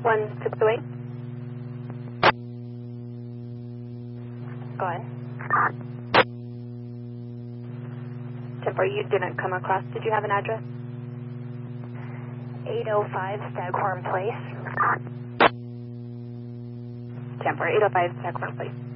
168. Go ahead. 10-4, you didn't come across. Did you have an address? 805 Staghorn Place. 10-4, 805 Staghorn Place.